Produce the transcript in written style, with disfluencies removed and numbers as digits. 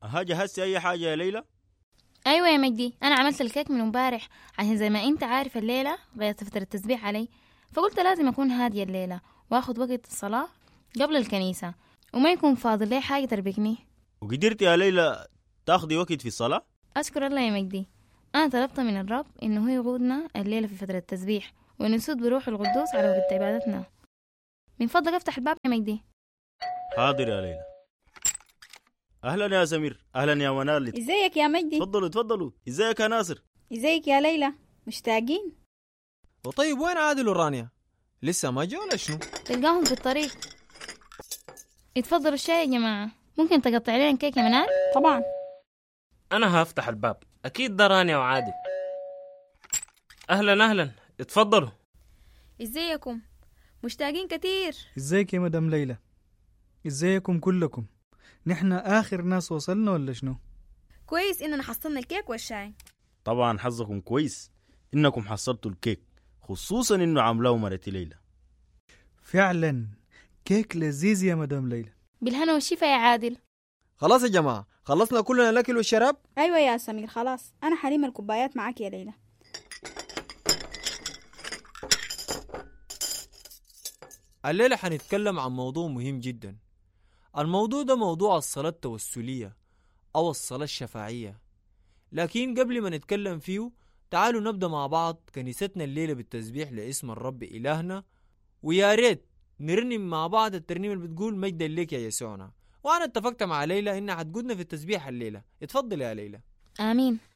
ها جهزتي أي حاجة يا ليلى؟ أيوة يا مجدي، أنا عملت الكيك من امبارح عشان زي ما أنت عارف الليلة غيرت فترة التسبيح علي، فقلت لازم أكون هادية الليلة وأخذ وقت الصلاة قبل الكنيسة وما يكون فاضل لي حاجة تربكني. وقدرتي يا ليلى تاخدي وقت في الصلاة؟ أشكر الله يا مجدي، أنا طلبت من الرب إنه هو يقودنا الليلة في فترة التسبيح ونسود بروح القدوس على وقت عبادتنا. من فضلك افتح الباب يا مجدي. حاضر يا ليلى. أهلا يا سمير، أهلا يا منال. ازيك يا مجدي؟ تفضلوا. ازيك يا ناصر؟ ازيك يا ليلى؟ مشتاقين؟ وطيب وين عادل ورانيا؟ لسه ما جاء ولا شنو؟ تلقاهم في الطريق. اتفضلوا الشاي يا جماعة، ممكن تقطع لنا كيك يا منال؟ طبعا. أنا هفتح الباب، أكيد ده رانيا وعادل. أهلا اتفضلوا. ازيكم؟ مشتاقين كتير. ازيك يا مدام ليلى؟ ازيكم كلكم؟ نحن آخر ناس وصلنا ولا شنو؟ كويس إننا حصلنا الكيك والشاي. طبعا حظكم كويس إنكم حصلتوا الكيك، خصوصا إنه عاملاه مرتي ليلى. فعلا كيك لذيذ يا مدام ليلى. بالهنا والشفا يا عادل. خلاص يا جماعة، خلصنا كلنا الأكل والشراب؟ أيوة يا سمير خلاص، أنا حليم الكوبايات معاك يا ليلى. الليلة حنتكلم عن موضوع مهم جدا. الموضوع ده موضوع الصلاة التوسلية أو الصلاة الشفاعية. لكن قبل ما نتكلم فيه تعالوا نبدأ مع بعض كنيستنا الليلة بالتسبيح لاسم الرب إلهنا، ويا ريت نرنم مع بعض الترنيمة اللي بتقول مجدا ليك يا يسوعنا. وأنا اتفقت مع ليلى إنها هتقودنا في التسبيح الليلة. اتفضل يا ليلى. آمين.